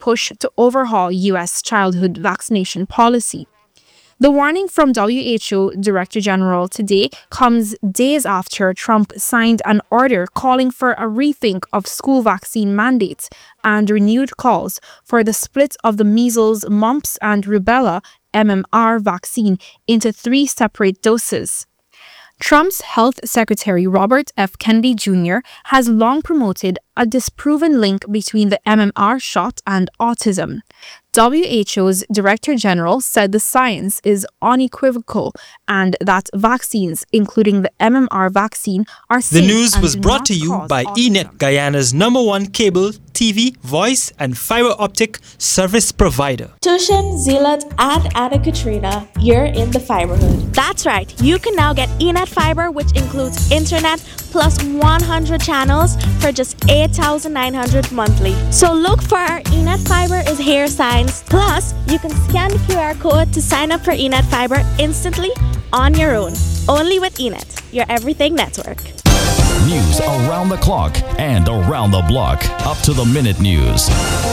push to overhaul U.S. childhood vaccination policy. The warning from WHO Director General today comes days after Trump signed an order calling for a rethink of school vaccine mandates and renewed calls for the split of the measles, mumps, and rubella MMR vaccine into 3 separate doses. Trump's Health Secretary Robert F. Kennedy Jr. has long promoted a disproven link between the MMR shot and autism. WHO's Director General said the science is unequivocal and that vaccines, including the MMR vaccine, are safe. The news was and do brought not to you cause by autism. eNet, Guyana's #1 cable, TV, voice, and fiber optic service provider. Tushin, Zealot, and Anna Katrina, you're in the Fiberhood. That's right. You can now get eNet Fiber, which includes internet plus 100 channels for just $8,900 monthly. So look for our eNet Fiber is here signs. Plus, you can scan the QR code to sign up for eNet Fiber instantly on your own. Only with eNet, your everything network. News around the clock and around the block. Up to the minute news.